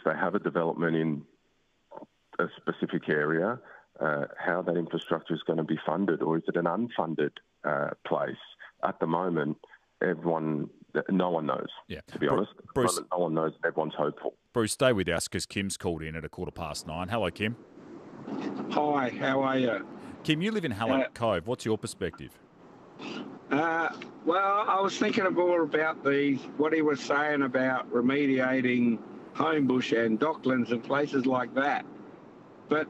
they have a development in a specific area, how that infrastructure is going to be funded, or is it an unfunded place? At the moment, no one knows, to be honest. Bruce, no one knows, and everyone's hopeful. Bruce, stay with us because Kim's called in at 9:15. Hello, Kim. Hi, how are you? Kim, you live in Hallett Cove. What's your perspective? Well, I was thinking more about what he was saying about remediating Homebush and Docklands and places like that. But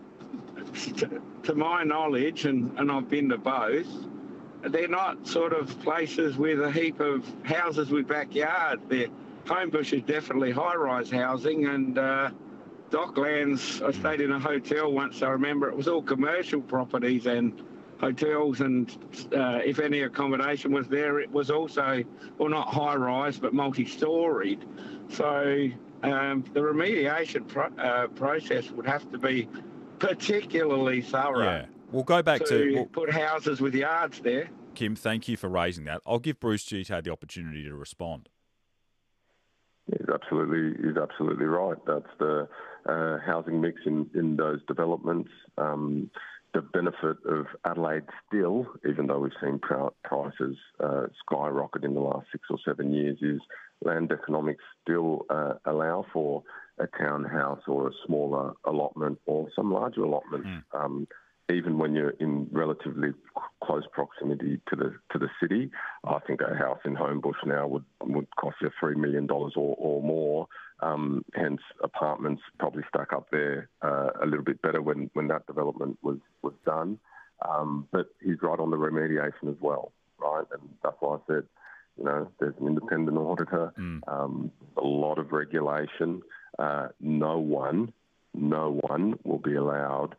to my knowledge, and I've been to both, they're not sort of places with a heap of houses with backyards. Homebush is definitely high-rise housing, and Docklands, I stayed in a hotel once, I remember it was all commercial properties and hotels, and if any accommodation was there, it was also, well, not high-rise, but multi-storied. So the remediation process would have to be particularly thorough. Yeah, we'll go back to put houses with yards there. Kim, thank you for raising that. I'll give Bruce Gite the opportunity to respond. He's absolutely right. That's the housing mix in those developments. The benefit of Adelaide still, even though we've seen prices skyrocket in the last 6 or 7 years, is land economics still allow for a townhouse or a smaller allotment or some larger allotments, even when you're in relatively close proximity to the city. I think a house in Homebush now would cost you $3 million or more. Hence, apartments probably stack up there a little bit better when that development was done. But he's right on the remediation as well, right? And that's why I said, there's an independent auditor, a lot of regulation. No one will be allowed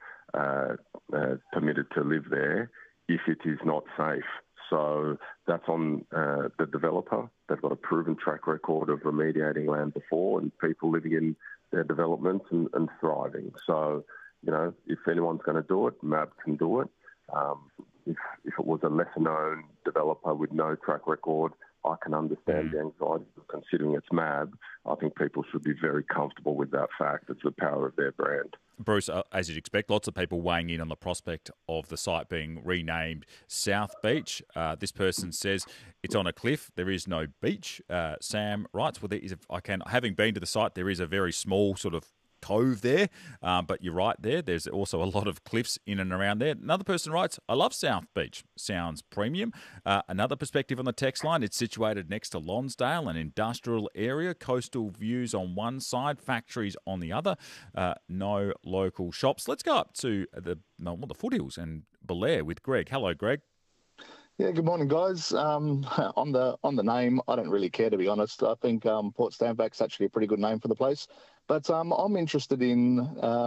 permitted to live there if it is not safe. So that's on the developer. They've got a proven track record of remediating land before and people living in their developments and thriving. So, if anyone's going to do it, MAB can do it. If it was a lesser-known developer with no track record, I can understand the anxiety of considering it's MAB. I think people should be very comfortable with that fact. It's the power of their brand. Bruce, as you'd expect, lots of people weighing in on the prospect of the site being renamed South Beach. This person says it's on a cliff. There is no beach. Sam writes, having been to the site, there is a very small sort of cove there, but you're right there. There's also a lot of cliffs in and around there. Another person writes, I love South Beach. Sounds premium. Another perspective on the text line, it's situated next to Lonsdale, an industrial area, coastal views on one side, factories on the other, no local shops. Let's go up to the foothills and Belair with Greg. Hello, Greg. Yeah, good morning, guys. On the name, I don't really care, to be honest. I think Port Stanback's actually a pretty good name for the place. But I'm interested in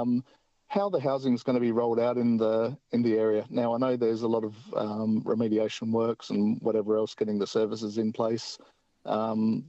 how the housing is going to be rolled out in the area. Now, I know there's a lot of remediation works and whatever else, getting the services in place. So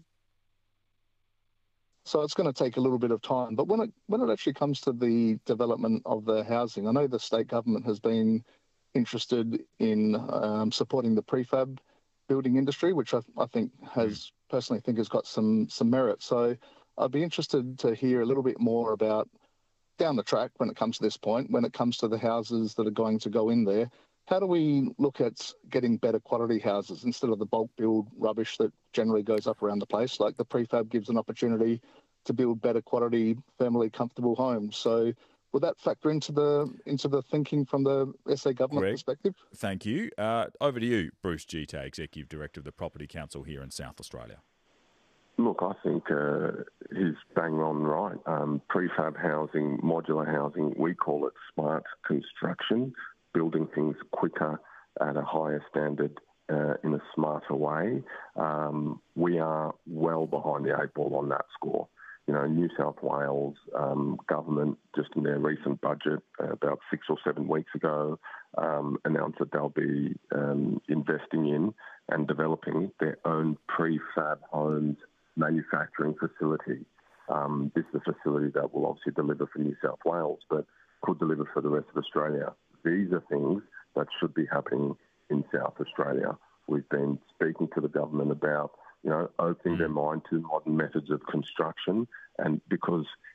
it's going to take a little bit of time. But when it actually comes to the development of the housing, I know the state government has been interested in supporting the prefab building industry, which I personally think has got some merit. So I'd be interested to hear a little bit more about down the track when it comes to this point, when it comes to the houses that are going to go in there. How do we look at getting better quality houses instead of the bulk build rubbish that generally goes up around the place? Like the prefab gives an opportunity to build better quality, thermally comfortable homes. So would that factor into the thinking from the SA government perspective? Thank you. Over to you, Bruce Gite, Executive Director of the Property Council here in South Australia. Look, I think he's bang on right. Prefab housing, modular housing, we call it smart construction, building things quicker at a higher standard in a smarter way. We are well behind the eight ball on that score. New South Wales government, just in their recent budget, about 6 or 7 weeks ago, announced that they'll be investing in and developing their own prefab homes manufacturing facility. This is a facility that will obviously deliver for New South Wales, but could deliver for the rest of Australia. These are things that should be happening in South Australia. We've been speaking to the government about opening their mind to modern methods of construction, and because